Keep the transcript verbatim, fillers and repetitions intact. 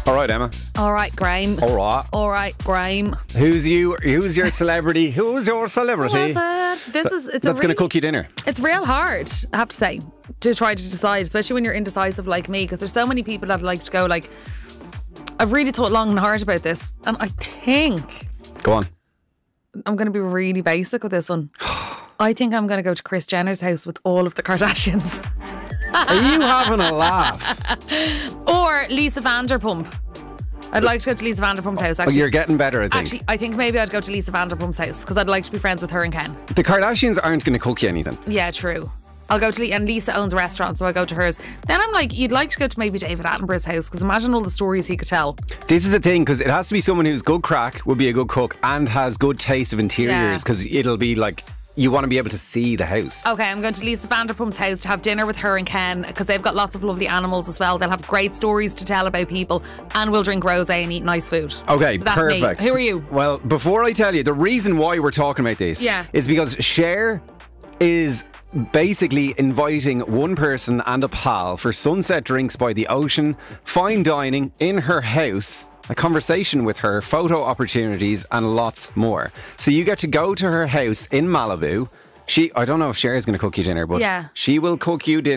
All right, Emma. All right, Graham. All right. All right, Graham. Who's you? Who's your celebrity? Who's your celebrity? What's it? This is it's That's a going really, to cook you dinner. It's real hard, I have to say, to try to decide, especially when you're indecisive like me, because there's so many people that like to go like. I've really thought long and hard about this, and I think Go on. I'm going to be really basic with this one. I think I'm going to go to Kris Jenner's house with all of the Kardashians. Are you having a laugh? Or Lisa Vanderpump. I'd like to go to Lisa Vanderpump's house, Oh, actually. you're getting better, I think. Actually, I think maybe I'd go to Lisa Vanderpump's house because I'd like to be friends with her and Ken. The Kardashians aren't going to cook you anything. Yeah, true. I'll go to Lisa, and Lisa owns a restaurant, so I go to hers. Then I'm like, you'd like to go to maybe David Attenborough's house because imagine all the stories he could tell. This is the thing, because it has to be someone who's good crack, would be a good cook, and has good taste of interiors, because it'll be like, you want to be able to see the house. Okay, I'm going to Lisa Vanderpump's house to have dinner with her and Ken because they've got lots of lovely animals as well. They'll have great stories to tell about people, and we'll drink rosé and eat nice food. Okay, so that's perfect. Me. Who are you? Well, before I tell you, the reason why we're talking about this Yeah. is because Cher is basically inviting one person and a pal for sunset drinks by the ocean, fine dining in her house, a conversation with her, photo opportunities, and lots more. So you get to go to her house in Malibu. She, I don't know if Cher is going to cook you dinner, but Yeah. she will cook you dinner.